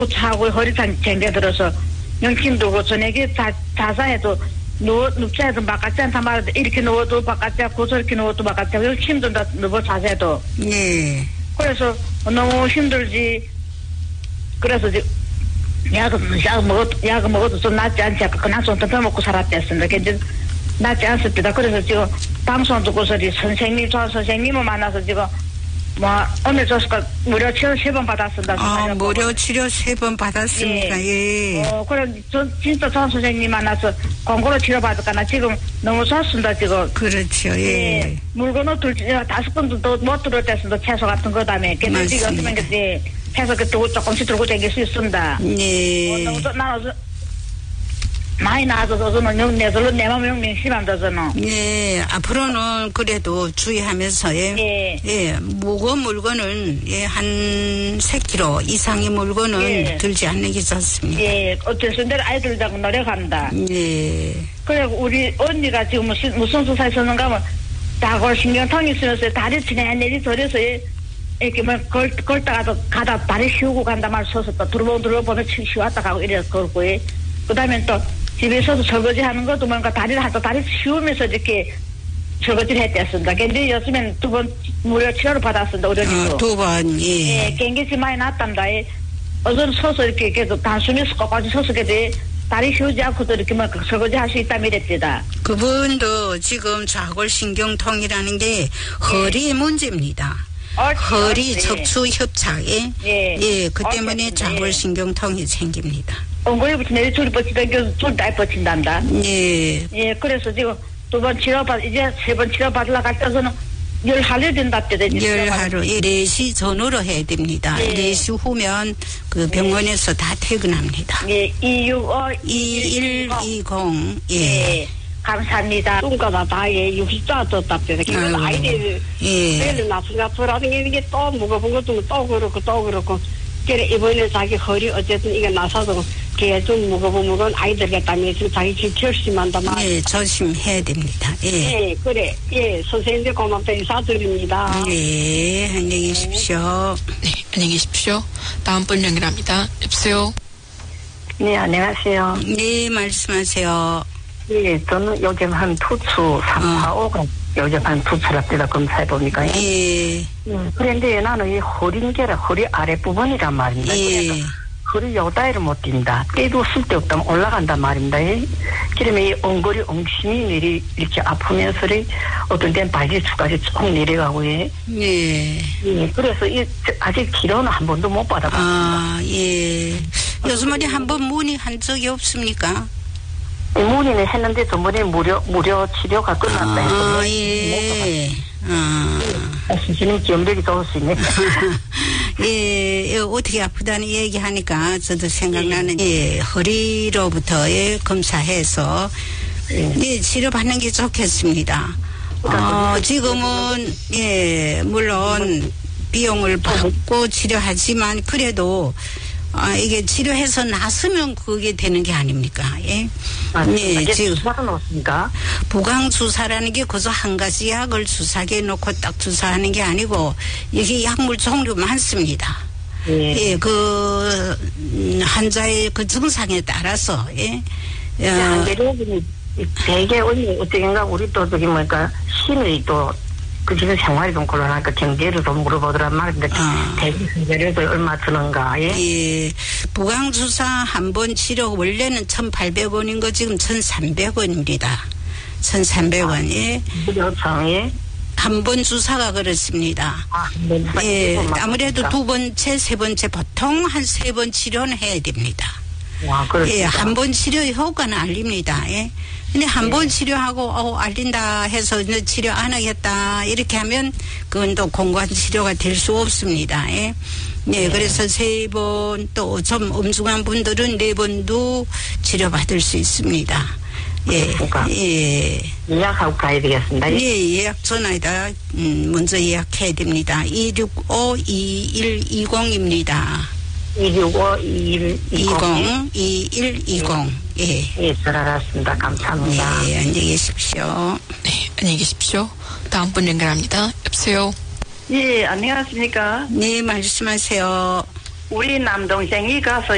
차고 허리 쟁겨들어서 영신도 저녁에 자사해도 눕지 해도 바깥에 않다 말해도 이렇게 누워도 바깥에 고소 이렇게 누워도 바깥에 힘든다 누워 자세도. 예. 그래서 너무 힘들지. 그래서 약 먹어도 좀 낫지 않지. 그냥 좀 더 먹고 살았댔습니다. 근데 낫지 않습니다. 그래서 지금 방송 듣고서 저 선생님을 만나서 지금 오늘 저수가 무료 치료 3번 받았습니다. 무료 치료 3번 받았습니까? 예. 그럼 진짜 전 선생님 만나서 광고로 치료받을까나 지금 너무 좋습니다, 지금. 그렇죠, 예. 물건을 5번도 못 들었댔습니다, 채소 같은 거 다음에. 근데 지금 어쩌면 그때 채소 조금씩 들고 다닐 수 있습니다. 예. 나는 많이 나아져서 저는 내 마음이 명심한다, 저는. 예, 앞으로는 그래도 주의하면서, 예, 무거운 물건은, 한 3kg 이상의 물건은 들지 않는 게 좋습니다. 예, 어쩔 대로 아이들하고 노력한다. 예. 그래, 우리 언니가 지금 무슨 수사에 서는가 하면, 다골신경통이 있으면서 다리 지내내리 저려서, 이렇게 걸다가도 가다 다리 씌우고 간다 말 서서 또 들어보면 쉬웠다 가고 이래서 걸고, 그 다음에 또, 집에서도 설거지 하는 것도 뭔가 다리 씌우면서 이렇게 설거지를 했댔습니다. 근데 요즘엔 2번 무료 치료를 받았습니다. 우리 언니도. 2번, 예. 예, 경기치 많이 났답니다. 어전 서서 이렇게 계속 단숨에 끝까지 서서 다리 씌우지 않고도 이렇게 설거지 할 수 있다며 이랬습니다. 그분도 지금 좌골신경통이라는 게 허리 문제입니다. 허리 척추 협착에 그 때문에 좌골신경통이 생깁니다. 엉덩이부터 내리 줄이 뻗치다 둘다 뻗친단다. 예. 예, 그래서 지금 2번 이제 3번 치료받으려고 할 때서는 10하루 된답니다. 10하루. 4시 전후로 해야 됩니다. 4시 후면 그 병원에서 다 퇴근합니다. 예, 2120. 예. 감사합니다. 눈가다 다에 60자 떴답니다. 그래서 아이들 내일 나쁘가 불하는 게 또 무거운 것도 또 그렇고 그래 이번에 자기 허리 어쨌든 이게 나서도 좀 무거운 아이들 같다면 자기 결심한다 말. 예, 조심해야 됩니다. 예, 그래. 예, 선생님들 고맙다 인사드립니다. 예, 안녕히 계십시오. 네, 안녕히 계십시오. 다음 분 연결합니다. 여보세요. 네, 안녕하세요. 네, 말씀하세요. 예, 저는 요즘 한 투추 3, 4, 5가 요즘 한 투추랍니다. 검사해보니까. 예. 그런데 나는 이 허리 아랫부분이란 말입니다. 예. 허리 요다이를 못 뛴다. 때도 쓸데없다면 올라간단 말입니다. 그러면 이 엉심이 이렇게 아프면서 어떤 데는 발지추까지 쭉 내려가고, 예. 그래서 아직 치료는 한 번도 못 받아봤습니다. 예. 요즘에 한번 문의한 적이 없습니까? 문의는 했는데 전번에 무료 치료가 끝났다 해서. 예. 선생님 기억력이 좋으시네. 예, 어떻게 아프다는 얘기하니까 저도 생각나는 허리로부터 검사해서 치료받는 게 좋겠습니다. 지금은 물론 비용을 받고 치료하지만 그래도 이게 치료해서 나서면 그게 되는 게 아닙니까? 예. 지금 주사가 넣었습니까? 보강 주사라는 게 그저 한 가지 약을 주사기에 놓고 딱 주사하는 게 아니고 이게 약물 종류 많습니다. 예, 그 환자의 그 증상에 따라서 되게 어쩌긴가 우리 또 저기 신의 또 그 지금 생활이 좀 곤란하니까 경제를 좀 물어보더란 말인데 대기생제료도 얼마 드는가? 예. 보강주사 한 번 치료 원래는 1,800원인 거 지금 1,300원입니다. 1,300원. 예. 한 번 주사가 그렇습니다. 예. 아무래도 2번째, 3번째 보통 한 3번 치료는 해야 됩니다. 예, 한 번 치료 효과는 알립니다. 예. 근데 한 번 치료하고 알린다 해서 이제 치료 안 하겠다 이렇게 하면 그건 또 공고한 치료가 될 수 없습니다. 예. 그래서 3번 또 좀 엄중한 분들은 4번도 치료받을 수 있습니다. 예약하고 가야 되겠습니다. 예, 예약 전화에다 먼저 예약해야 됩니다. 265-2120입니다. 265-2120. 예, 잘 알았습니다. 감사합니다. 네, 안녕히 계십시오. 네, 안녕히 계십시오. 다음 분 연결합니다. 여보세요. 예, 안녕하십니까? 네, 말씀하세요. 우리 남동생이 가서